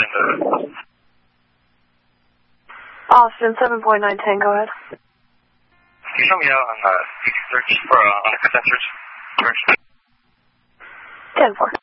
Austin, 7.910, go ahead. Can you help me out on search for unexpected search? 10-4.